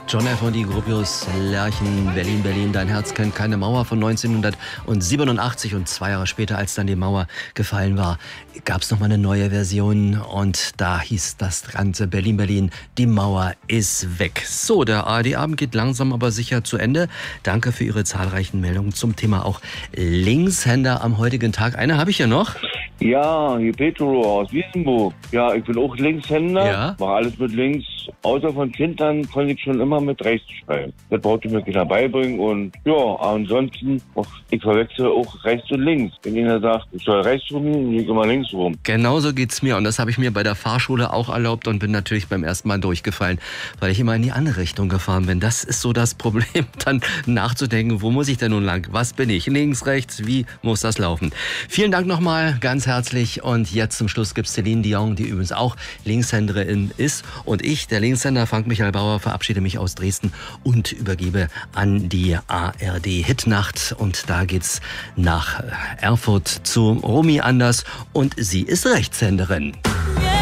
John F. und die Gropius Lerchen, Berlin, Berlin, dein Herz kennt keine Mauer von 1987 und 2 Jahre später, als dann die Mauer gefallen war, gab es nochmal eine neue Version und da hieß das Ganze Berlin, Berlin, die Mauer ist weg. So, der ARD-Abend geht langsam aber sicher zu Ende. Danke für Ihre zahlreichen Meldungen zum Thema auch Linkshänder am heutigen Tag. Eine habe ich ja noch. Ja, hier Petro aus Wiesenburg. Ja, ich bin auch Linkshänder, Ja. mache alles mit links. Außer von Kind an konnte ich schon immer mit rechts schreiben. Das wollte mir Kinder beibringen und ja, ansonsten, ich verwechsel auch rechts und links. Wenn jemand sagt, ich soll rechts rum, dann gehe ich immer links rum. Genauso geht's mir und das habe ich mir bei der Fahrschule auch erlaubt und bin natürlich beim ersten Mal durchgefallen, weil ich immer in die andere Richtung gefahren bin. Das ist so das Problem, dann nachzudenken, wo muss ich denn nun lang? Was bin ich? Links, rechts, wie muss das laufen? Vielen Dank nochmal, ganz herzlich und jetzt zum Schluss gibt's Celine Dion, die übrigens auch Linkshänderin ist und ich, der Linkshänder Frank-Michael Bauer, verabschiede mich aus Dresden und übergebe an die ARD Hitnacht und da geht's nach Erfurt zu Romy Anders und sie ist Rechtshänderin.